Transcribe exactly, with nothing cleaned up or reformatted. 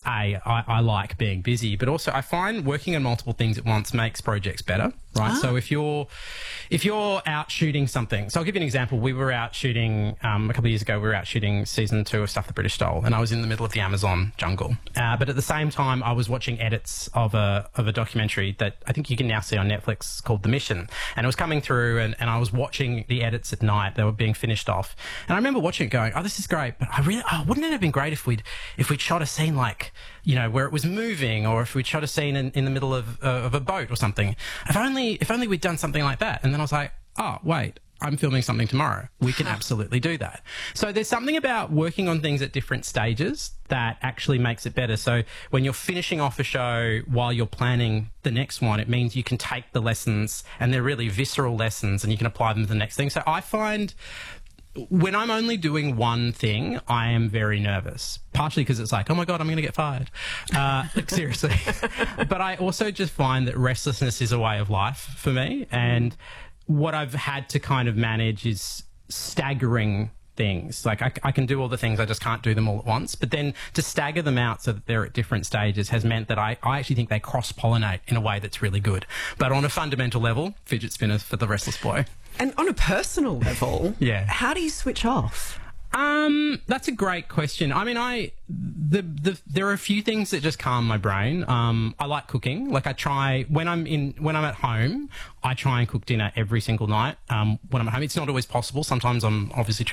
A, I, I like being busy, but also I find working on multiple things at once makes projects better, right? Ah. So if you're if you're out shooting something, so I'll give you an example. We were out shooting um, a couple of years ago. We were out shooting season two of Stuff the British Stole, and I was in the middle of the Amazon jungle. Uh, but at the same time, I was watching edits of a of a documentary that I think you can now see on Netflix called The Mission, and it was coming through, and, and I was watching the edits at night. They were being finished off, and I remember watching it, going, "Oh, this is great," but I really, oh, wouldn't it have been great if we'd if we'd shot a scene like, you know, where it was moving, or if we'd shot a scene in, in the middle of uh, of a boat or something. If only if only we'd done something like that. And then I was like, oh wait, I'm filming something tomorrow. We can absolutely do that. So there's something about working on things at different stages that actually makes it better. So when you're finishing off a show while you're planning the next one, it means you can take the lessons, and they're really visceral lessons, and you can apply them to the next thing. So I find when I'm only doing one thing, I am very nervous, partially because it's like, oh my God, I'm going to get fired. Uh, like, seriously. But I also just find that restlessness is a way of life for me. And what I've had to kind of manage is staggering things. Like I, I can do all the things, I just can't do them all at once. But then to stagger them out so that they're at different stages has meant that I, I actually think they cross-pollinate in a way that's really good. But on a fundamental level, fidget spinners for the restless boy. And on a personal level, yeah, how do you switch off? Um, that's a great question. I mean, I the the there are a few things that just calm my brain. Um, I like cooking. Like I try when I'm in when I'm at home, I try and cook dinner every single night. Um, when I'm at home, it's not always possible. Sometimes I'm obviously